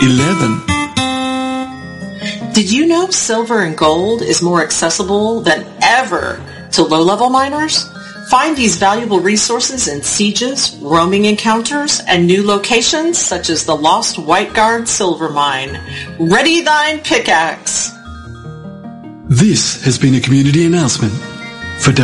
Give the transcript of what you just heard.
11. Did you know silver and gold is more accessible than ever to low-level miners? Find these valuable resources in sieges, roaming encounters, and new locations such as the Lost White Guard Silver Mine. Ready thine pickaxe! This has been a community announcement